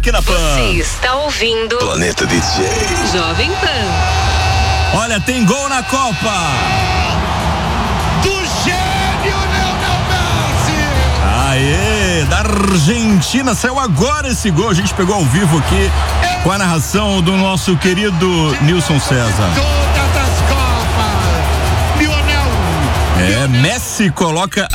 aqui na Pan. Você está ouvindo Planeta DJ Jovem Pan. Olha, tem gol na Copa. do gênio Lionel Messi. Aê, da Argentina, saiu agora esse gol, a gente pegou ao vivo aqui com a narração do nosso querido Nilson César. Todas as Copas, Lionel. Messi coloca